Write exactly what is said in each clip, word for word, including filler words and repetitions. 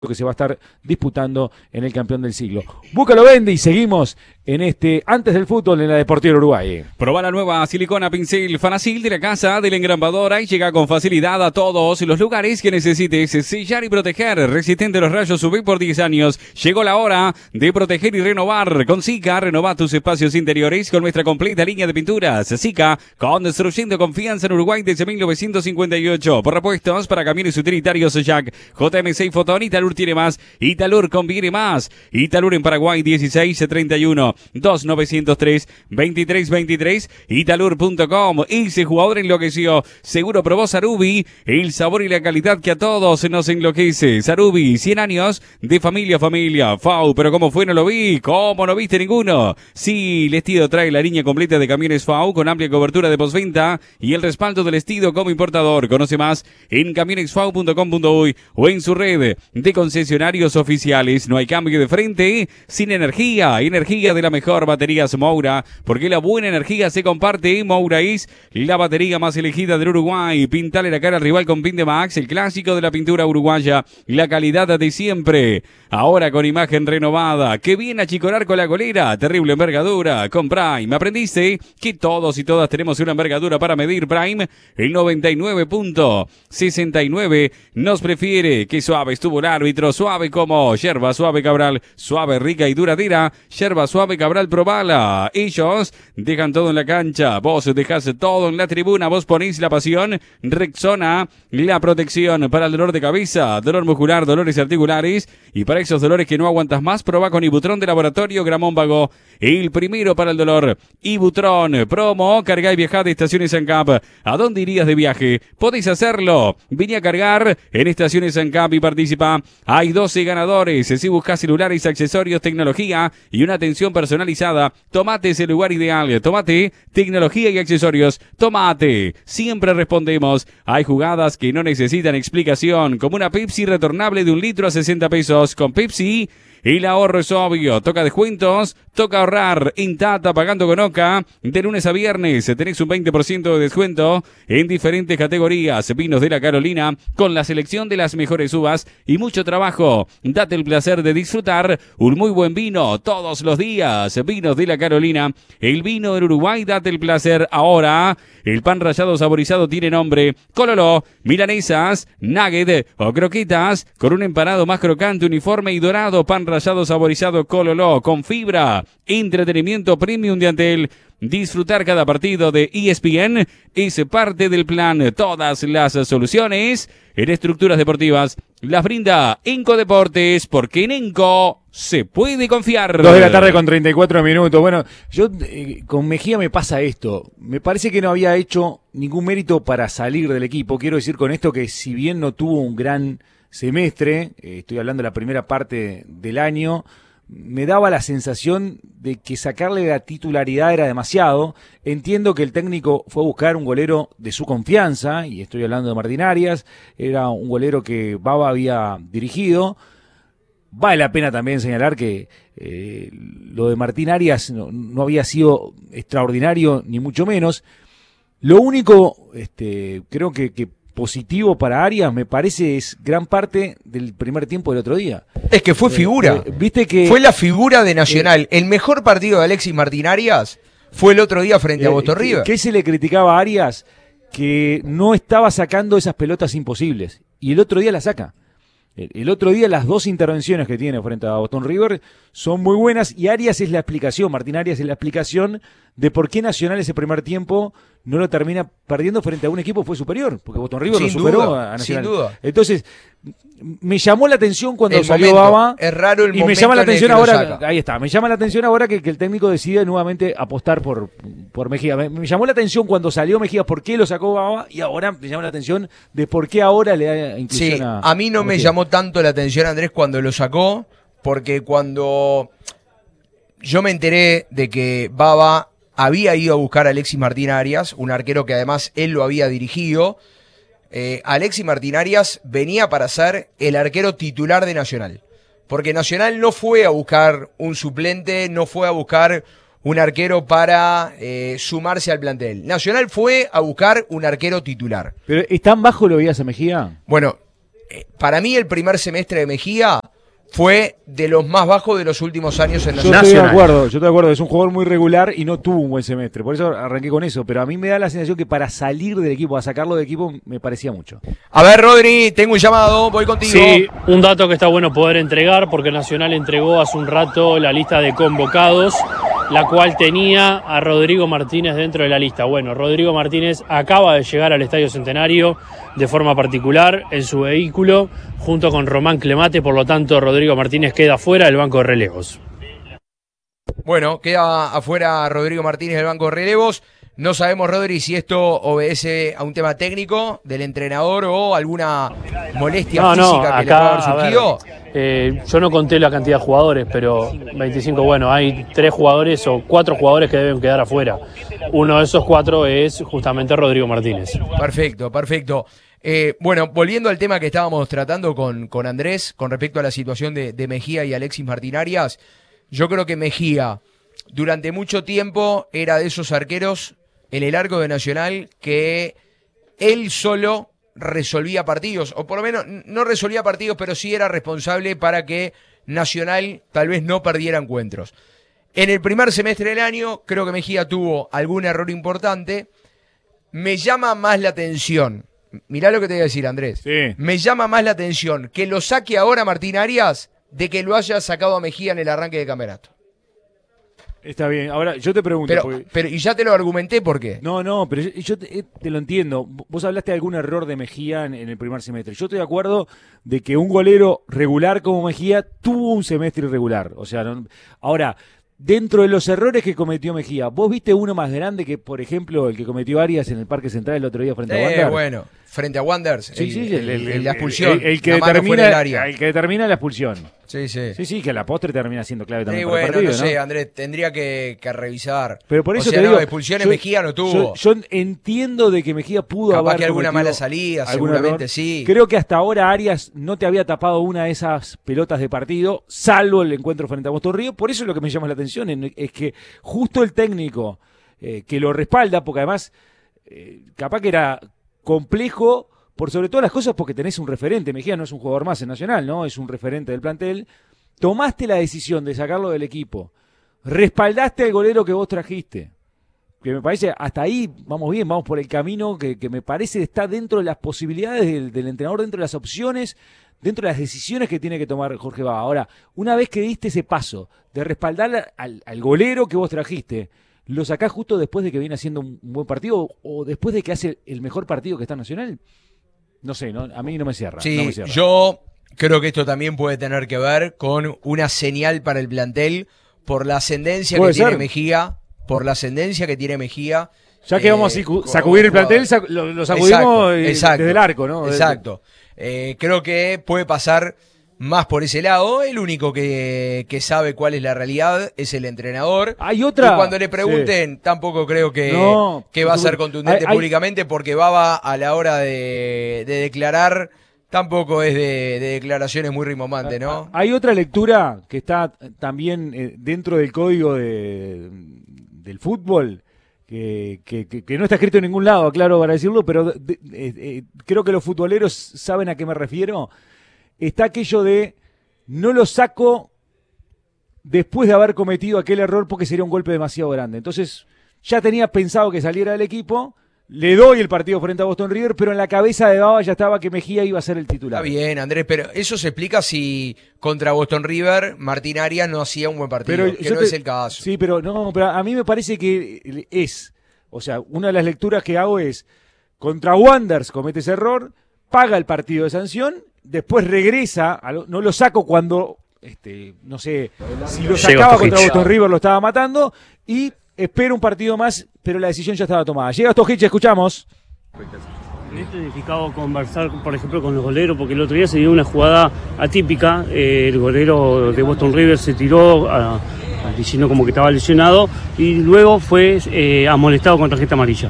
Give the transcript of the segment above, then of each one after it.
que se va a estar disputando en el campeón del siglo. Boca lo vende y seguimos en este Antes del Fútbol en la Deportiva Uruguay. Proba la nueva silicona pincel Fanacil de la casa de la engrambadora y llega con facilidad a todos los lugares que necesites sellar y proteger. Resistente a los rayos U V por diez años. Llegó la hora de proteger y renovar. Con Sika, renova tus espacios interiores con nuestra completa línea de pinturas. Sika, construyendo confianza en Uruguay desde mil novecientos cincuenta y ocho. Por repuestos para camiones utilitarios Jack, J M C y Fotón. Italur tiene más. Italur conviene más. Italur en Paraguay dieciséis treinta y uno. dos nueve cero tres, veintitrés veintitrés, italur punto com. Ese jugador enloqueció. Seguro probó Sarubi. El sabor y la calidad que a todos nos enloquece. Sarubi, cien años de familia a familia. Fau, pero ¿cómo fue? No lo vi. ¿Cómo no viste ninguno? Sí, Lestido trae la línea completa de camiones Fau con amplia cobertura de postventa y el respaldo del Lestido como importador. Conoce más en camionesfau punto com punto uy o en su red de concesionarios oficiales. No hay cambio de frente sin energía. Energía de la mejor baterías Moura, porque la buena energía se comparte. Moura es la batería más elegida del Uruguay. Pintale la cara al rival con Pindemax, el clásico de la pintura uruguaya, la calidad de siempre. Ahora con imagen renovada. Qué bien achicorar con la golera, terrible envergadura. Con Prime aprendiste que todos y todas tenemos una envergadura para medir. Prime, el noventa y nueve punto sesenta y nueve nos prefiere. Qué suave estuvo el árbitro, suave como yerba suave Cabral, suave, rica y duradera. Yerba suave Cabral, probala. Ellos dejan todo en la cancha, vos dejás todo en la tribuna, vos ponés la pasión. Rexona, la protección para el dolor de cabeza, dolor muscular, dolores articulares y para esos dolores que no aguantas más, probá con Ibutrón de Laboratorio Gramón Vago, el primero para el dolor. Ibutrón, promo, cargá y viajá de Estaciones ANCAP. ¿A dónde irías de viaje? Podéis hacerlo. Vení a cargar en Estaciones ANCAP y participa. Hay doce ganadores. Si buscas celulares, accesorios, tecnología y una atención personalizada, Tomate es el lugar ideal. Tomate, tecnología y accesorios. Tomate. Siempre respondemos. Hay jugadas que no necesitan explicación, como una Pepsi retornable de un litro a sesenta pesos. Con Pepsi, el ahorro es obvio. Toca descuentos, toca ahorrar. En Tata, pagando con Oca. De lunes a viernes tenés un veinte por ciento de descuento en diferentes categorías. Vinos de la Carolina, con la selección de las mejores uvas y mucho trabajo. Date el placer de disfrutar un muy buen vino todos los días. Vinos de la Carolina, el vino del Uruguay. Date el placer ahora. El pan rallado saborizado tiene nombre Cololó, milanesas, nugget o croquetas con un empanado más crocante, uniforme y dorado. Pan rallado saborizado Cololó con fibra, entretenimiento premium de Antel. Disfrutar cada partido de E S P N es parte del plan. Todas las soluciones en estructuras deportivas las brinda Enco Deportes, porque en Enco se puede confiar. Dos de la tarde con treinta y cuatro minutos. Bueno, yo eh, con Mejía me pasa esto. Me parece que no había hecho ningún mérito para salir del equipo. Quiero decir con esto que si bien no tuvo un gran semestre, eh, estoy hablando de la primera parte del año, me daba la sensación de que sacarle la titularidad era demasiado. Entiendo que el técnico fue a buscar un golero de su confianza, y estoy hablando de Martín Arias, era un golero que Baba había dirigido. Vale la pena también señalar que eh, lo de Martín Arias no, no había sido extraordinario, ni mucho menos. Lo único, este, creo que, que positivo para Arias, me parece, es gran parte del primer tiempo del otro día. Es que fue figura. Eh, eh, Viste que fue la figura de Nacional. Eh, el mejor partido de Alexis Martín Arias fue el otro día frente eh, a Boston River. ¿Qué se le criticaba a Arias? Que no estaba sacando esas pelotas imposibles. Y el otro día la saca. El, el otro día las dos intervenciones que tiene frente a Boston River son muy buenas, y Arias es la explicación, Martín Arias es la explicación de por qué Nacional ese primer tiempo no lo termina perdiendo frente a un equipo que fue superior, porque Boston River sin lo superó duda, a Nacional. Sin duda. Entonces, me llamó la atención cuando el salió momento, Baba. Es raro el y momento me llama la atención ahora, saca. ahí está, me llama la atención ahora que, que el técnico decide nuevamente apostar por, por Mejía. Me, me llamó la atención cuando salió Mejía por qué lo sacó Baba, y ahora me llama la atención de por qué ahora le da inclusión sí, a a mí no a me Mejía. llamó tanto la atención, Andrés, cuando lo sacó, porque cuando yo me enteré de que Baba había ido a buscar a Alexis Martín Arias, un arquero que además él lo había dirigido, eh, Alexis Martín Arias venía para ser el arquero titular de Nacional. Porque Nacional no fue a buscar un suplente, no fue a buscar un arquero para eh, sumarse al plantel. Nacional fue a buscar un arquero titular. ¿Pero es tan bajo lo veías a Mejía? Bueno, para mí el primer semestre de Mejía fue de los más bajos de los últimos años en Yo Nacional. estoy de acuerdo, yo estoy de acuerdo, es un jugador muy regular y no tuvo un buen semestre, por eso arranqué con eso, pero a mí me da la sensación que para salir del equipo, a sacarlo del equipo, me parecía mucho. A ver, Rodri, tengo un llamado, voy contigo. Sí, un dato que está bueno poder entregar, porque Nacional entregó hace un rato la lista de convocados, la cual tenía a Rodrigo Martínez dentro de la lista. Bueno, Rodrigo Martínez acaba de llegar al Estadio Centenario de forma particular en su vehículo, junto con Román Clemate, por lo tanto Rodrigo Martínez queda fuera del banco de relevos. Bueno, queda afuera Rodrigo Martínez del banco de relevos. No sabemos, Rodri, si esto obedece a un tema técnico del entrenador o alguna molestia No, no, física que le pueda acá, haber a ver, surgido. eh, yo no conté la cantidad de jugadores, pero veinticinco, bueno, hay tres jugadores o cuatro jugadores que deben quedar afuera. Uno de esos cuatro es justamente Rodrigo Martínez. Perfecto, perfecto. Eh, bueno, volviendo al tema que estábamos tratando con, con Andrés, con respecto a la situación de, de Mejía y Alexis Martín Arias, yo creo que Mejía durante mucho tiempo era de esos arqueros en el arco de Nacional que él solo resolvía partidos, o por lo menos no resolvía partidos, pero sí era responsable para que Nacional tal vez no perdiera encuentros. En el primer semestre del año creo que Mejía tuvo algún error importante. Me llama más la atención, mirá lo que te voy a decir, Andrés, Sí. me llama más la atención que lo saque ahora Martín Arias de que lo haya sacado a Mejía en el arranque de campeonato. Está bien, ahora yo te pregunto. Pero, porque- pero y ya te lo argumenté, ¿por qué? No, no, pero yo, yo te, eh, te lo entiendo. Vos hablaste de algún error de Mejía en, en el primer semestre. Yo estoy de acuerdo de que un golero regular como Mejía tuvo un semestre irregular. O sea, no- ahora, dentro de los errores que cometió Mejía, ¿vos viste uno más grande que, por ejemplo, el que cometió Arias en el Parque Central el otro día frente a Eh, Wander? bueno, frente a Wanderers, Sí, el- sí, el- el, el- el- la expulsión, el- el que la mano fuera determina, del área. el que determina la expulsión. Sí, sí. Sí, sí, que a la postre termina siendo clave también Sí, para el bueno, partido, no ¿no? sé, Andrés, tendría que, que revisar. Pero por eso o sea, te no, digo, expulsiones yo- Mejía no tuvo. Yo, yo entiendo de que Mejía pudo Capaz haber que alguna cometido mala salida, algún seguramente error. sí. Creo que hasta ahora Arias no te había tapado una de esas pelotas de partido, salvo el encuentro frente a Boston Río. Por eso es lo que me llama la atención, en- es que justo el técnico eh, que lo respalda, porque además eh, capaz que era complejo, por sobre todas las cosas, porque tenés un referente. Mejía no es un jugador más en Nacional, ¿no? Es un referente del plantel. Tomaste la decisión de sacarlo del equipo. Respaldaste al golero que vos trajiste. Que me parece, hasta ahí vamos bien, vamos por el camino que, que me parece está dentro de las posibilidades del, del entrenador, dentro de las opciones, dentro de las decisiones que tiene que tomar Jorge Baba. Ahora, una vez que diste ese paso de respaldar al, al golero que vos trajiste, ¿lo sacás justo después de que viene haciendo un, un buen partido o después de que hace el mejor partido que está en Nacional? No sé, no, a mí no me cierra. Sí, no me cierra. yo creo que esto también puede tener que ver con una señal para el plantel por la ascendencia que Puede tiene ser. Mejía, por la ascendencia que tiene Mejía. Ya que eh, vamos a sacu- con sacudir el jugador. plantel, sac- lo, lo sacudimos Exacto, eh, exacto, desde el arco, ¿no? Exacto. Eh, creo que puede pasar más por ese lado. El único que, que sabe cuál es la realidad es el entrenador. Hay otra. Y cuando le pregunten, tampoco creo que, No, que va a ser hay- contundente hay- públicamente, porque Baba a la hora de, de declarar tampoco es de, de declaraciones muy rimbombante, ¿no? Hay otra lectura que está también eh, dentro del código de, del fútbol, que, que- que- que no está escrito en ningún lado, claro, para decirlo, pero de- de- eh, eh, creo que los futboleros saben a qué me refiero. Está aquello de no lo saco después de haber cometido aquel error porque sería un golpe demasiado grande. Entonces, ya tenía pensado que saliera del equipo. Le doy el partido frente a Boston River, pero en la cabeza de Baba ya estaba que Mejía iba a ser el titular. Está bien, Andrés, pero eso se explica si contra Boston River Martín Arias no hacía un buen partido, Pero que yo no te- es el caso. Sí, pero no, pero a mí me parece que es, o sea, una de las lecturas que hago es contra Wanderers comete ese error, paga el partido de sanción, después regresa, a lo- no lo saco cuando, este, no sé, si lo Llega sacaba Stojic. contra Boston River lo estaba matando y espera un partido más, pero la decisión ya estaba tomada. Llega Stojic, escuchamos. Es planificado conversar, por ejemplo, con los goleros, porque el otro día se dio una jugada atípica. Eh, el golero de Boston River se tiró a- a- diciendo como que estaba lesionado y luego fue eh, amonestado con tarjeta amarilla.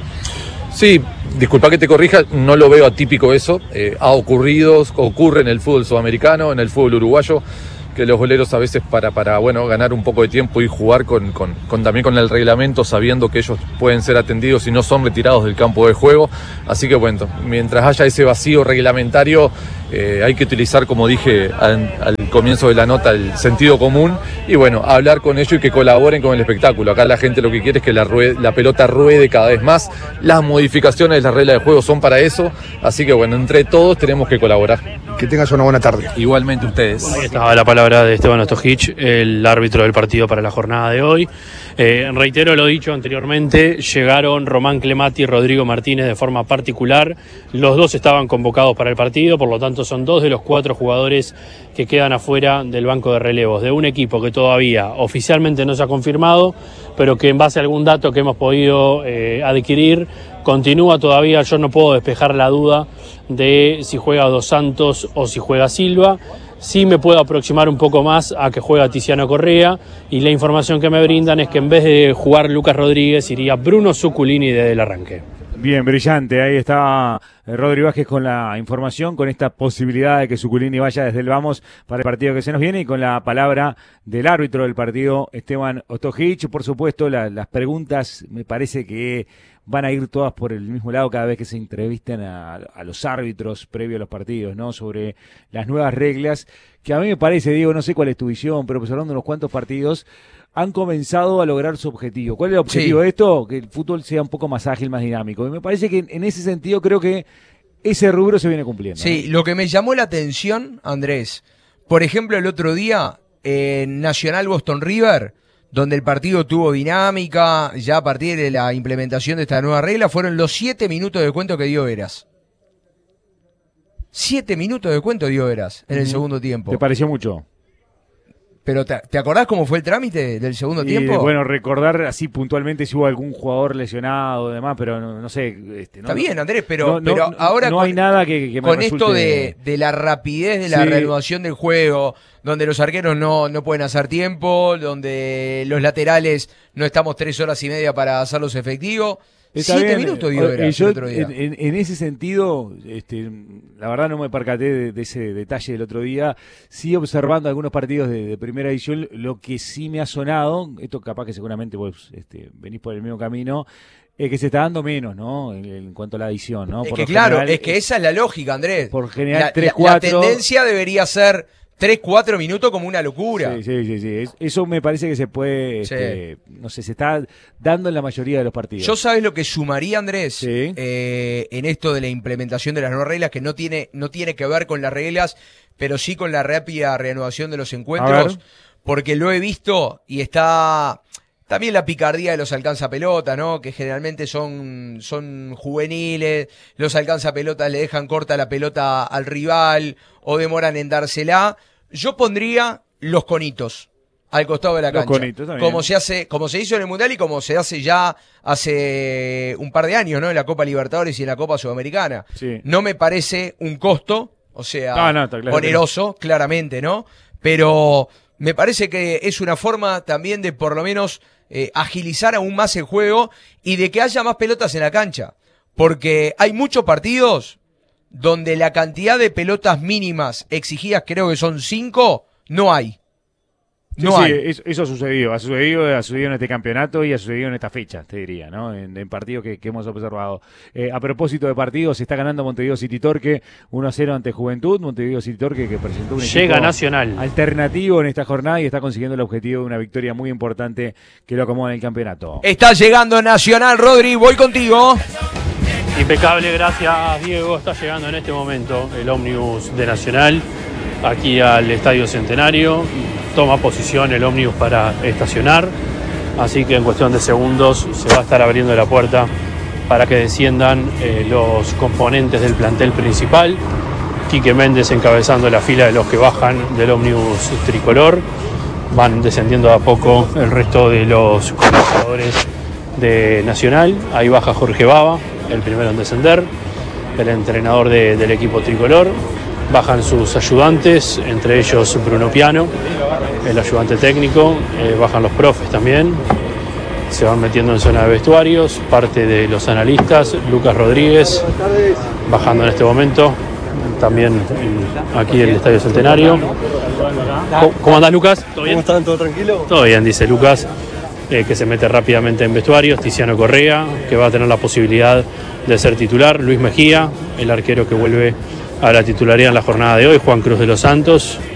Sí, disculpa que te corrija, no lo veo atípico eso. Eh, ha ocurrido, ocurre en el fútbol sudamericano, en el fútbol uruguayo, que los goleros a veces para, para bueno, ganar un poco de tiempo y jugar con, con, con también con el reglamento, sabiendo que ellos pueden ser atendidos y no son retirados del campo de juego. Así que bueno, mientras haya ese vacío reglamentario, eh, hay que utilizar, como dije al, al comienzo de la nota, el sentido común y bueno, hablar con ellos y que colaboren con el espectáculo. Acá la gente lo que quiere es que la, ruede, la pelota ruede cada vez más. Las modificaciones de las reglas de juego son para eso, así que bueno, entre todos tenemos que colaborar. Que tengas una buena tarde. Igualmente ustedes. Ahí estaba la palabra de Esteban Ostojic, el árbitro del partido para la jornada de hoy. Eh, reitero lo dicho anteriormente, llegaron Román Clemati y Rodrigo Martínez de forma particular. Los dos estaban convocados para el partido, por lo tanto son dos de los cuatro jugadores que quedan afuera del banco de relevos de un equipo que todavía oficialmente no se ha confirmado, pero que en base a algún dato que hemos podido eh, adquirir, continúa todavía. Yo no puedo despejar la duda de si juega Dos Santos o si juega Silva. Sí me puedo aproximar un poco más a que juega Tiziano Correa, y la información que me brindan es que en vez de jugar Lucas Rodríguez iría Bruno Zuculini desde el arranque. Bien, brillante, ahí está Rodri Vázquez con la información, con esta posibilidad de que Zuculini vaya desde el vamos para el partido que se nos viene, y con la palabra del árbitro del partido, Esteban Ostojic. Por supuesto, la, las preguntas me parece que van a ir todas por el mismo lado cada vez que se entrevisten a, a los árbitros previo a los partidos, ¿no? Sobre las nuevas reglas, que a mí me parece, Diego, no sé cuál es tu visión, pero pues hablando de unos cuantos partidos, han comenzado a lograr su objetivo. ¿Cuál es el objetivo Sí. de esto? Que el fútbol sea un poco más ágil, más dinámico. Y me parece que en ese sentido creo que ese rubro se viene cumpliendo. Sí, ¿no? lo que me llamó la atención, Andrés, por ejemplo, el otro día en Nacional Boston River, donde el partido tuvo dinámica, ya a partir de la implementación de esta nueva regla, fueron los siete minutos de cuento que dio Eras. Siete minutos de cuento dio Eras en el Ujú. segundo tiempo. ¿Te pareció mucho? Pero ¿te, te acordás cómo fue el trámite del segundo Y, tiempo? bueno, recordar así puntualmente si hubo algún jugador lesionado o demás, pero no, no sé. Este, no, Está bien, Andrés, pero, no, no, pero no, ahora no con, hay nada que, que me con esto resulte- de, de la rapidez de la Sí. reanudación del juego, donde los arqueros no, no pueden hacer tiempo, donde los laterales no estamos tres horas y media para hacerlos efectivos. Está Siete bien, minutos eh, dio eh, Eras yo el otro día. En, en- en ese sentido, este, la verdad no me percaté de, de ese detalle del otro día. Sí, observando algunos partidos de, de primera edición, lo que sí me ha sonado, esto capaz que seguramente vos este, venís por el mismo camino, es que se está dando menos, ¿no? En, en cuanto a la edición, ¿no? Es Por que lo claro, general, es que esa es la lógica, Andrés. por general, La, tres la- cuatro. la tendencia debería ser tres cuatro minutos como una locura. Sí, sí, sí, sí. Es- Eso me parece que se puede, Sí. este, no sé, se está dando en la mayoría de los partidos. Yo sabes lo que sumaría, Andrés, Sí. eh, en esto de la implementación de las nuevas reglas, que no tiene, no tiene que ver con las reglas, pero sí con la rápida reanudación de los A encuentros, ver. porque lo he visto y está también la picardía de los alcanzapelotas, ¿no? Que generalmente son, son juveniles, los alcanzapelotas le dejan corta la pelota al rival o demoran en dársela. Yo pondría los conitos al costado de la Los cancha. conitos, también. como se hace, como se hizo en el Mundial y como se hace ya hace un par de años, ¿no? En la Copa Libertadores y en la Copa Sudamericana. Sí. No me parece un costo, o sea, No, no, está claro que oneroso, claramente, ¿no? Pero me parece que es una forma también de por lo menos eh, agilizar aún más el juego y de que haya más pelotas en la cancha. Porque hay muchos partidos donde la cantidad de pelotas mínimas exigidas, creo que son cinco, no hay. Sí, No sí, hay. eso, eso ha sucedido, ha sucedido, ha sucedido en este campeonato y ha sucedido en esta fecha, te diría, ¿no? En, en partidos que, que hemos observado. Eh, a propósito de partidos, se está ganando Montevideo City Torque uno a cero ante Juventud. Montevideo City Torque que presentó un Llega equipo Nacional. alternativo en esta jornada y está consiguiendo el objetivo de una victoria muy importante que lo acomoda en el campeonato. Está llegando Nacional, Rodri, voy contigo. Impecable, gracias Diego. Está llegando en este momento el ómnibus de Nacional aquí al Estadio Centenario. Toma posición el ómnibus para estacionar, así que en cuestión de segundos se va a estar abriendo la puerta para que desciendan eh, los componentes del plantel principal. Quique Méndez encabezando la fila de los que bajan del ómnibus tricolor. Van descendiendo a poco el resto de los colaboradores de Nacional. Ahí baja Jorge Baba, el primero en descender, el entrenador de- del equipo tricolor. Bajan sus ayudantes, entre ellos Bruno Piano, el ayudante técnico. Eh, bajan los profes también. Se van metiendo en zona de vestuarios. Parte de los analistas, Lucas Rodríguez, bajando en este momento. También en- aquí en el Estadio Centenario. ¿Cómo, cómo andás, Lucas? ¿Todo bien? ¿Cómo están? ¿Todo tranquilo? Todo bien, dice Lucas, eh, que se mete rápidamente en vestuarios. Tiziano Correa, que va a tener la posibilidad de ser titular. Luis Mejía, el arquero que vuelve a la titularidad en la jornada de hoy, Juan Cruz de los Santos.